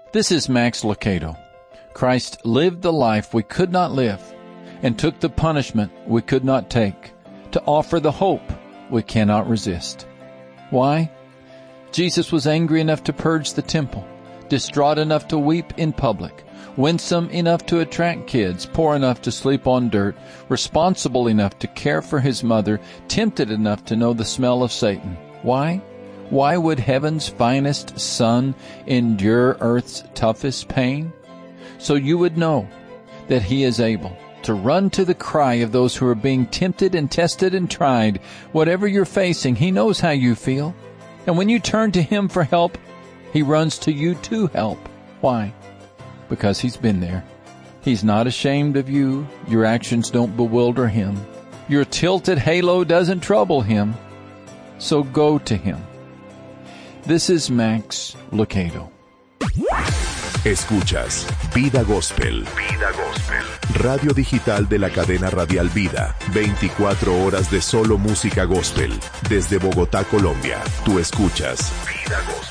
This is Max Lucado. Christ lived the life we could not live and took the punishment we could not take to offer the hope we cannot resist. Why? Jesus was angry enough to purge the temple, distraught enough to weep in public, winsome enough to attract kids, poor enough to sleep on dirt, responsible enough to care for his mother, tempted enough to know the smell of Satan. Why? Why would heaven's finest son endure earth's toughest pain? So you would know that he is able to run to the cry of those who are being tempted and tested and tried. Whatever you're facing, he knows how you feel. And when you turn to him for help, he runs to you to help. Why? Because he's been there. He's not ashamed of you. Your actions don't bewilder him. Your tilted halo doesn't trouble him. So go to him. This is Max Lucado. Escuchas Vida Gospel. Vida Gospel. Radio digital de la cadena radial Vida. 24 horas de solo música gospel. Desde Bogotá, Colombia. Tú escuchas Vida Gospel.